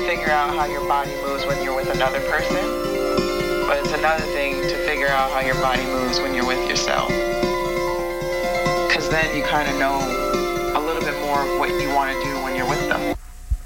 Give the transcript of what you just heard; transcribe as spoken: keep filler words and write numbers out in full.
figure out how your body moves when you're with another person, but it's another thing to figure out how your body moves when you're with yourself. Because then you kind of know a little bit more of what you want to do when you're with them.